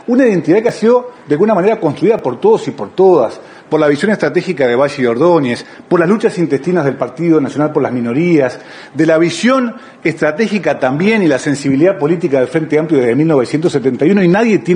Una identidad que ha sido de alguna manera construida por todos y por todas, por la visión estratégica de Valle y Ordóñez, por las luchas intestinas del Partido Nacional por las minorías, de la visión estratégica también y la sensibilidad política del Frente Amplio desde 1971, y nadie tiene